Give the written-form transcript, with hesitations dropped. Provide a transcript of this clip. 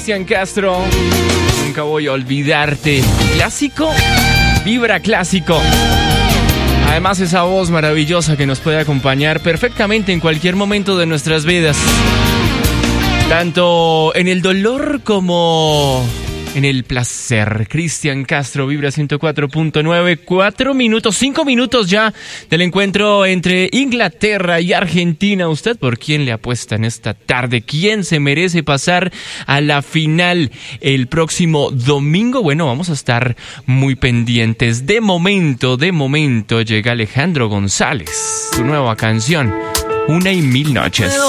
Cristian Castro. Nunca voy a olvidarte. Clásico, vibra clásico. Además, esa voz maravillosa que nos puede acompañar perfectamente en cualquier momento de nuestras vidas. Tanto en el dolor como en el placer. Cristian Castro, Vibra 104.9, 5 minutos ya del encuentro entre Inglaterra y Argentina. ¿Usted por quién le apuesta en esta tarde? ¿Quién se merece pasar a la final el próximo domingo? Bueno, vamos a estar muy pendientes. De momento llega Alejandro González, su nueva canción, 1 y 1000 noches.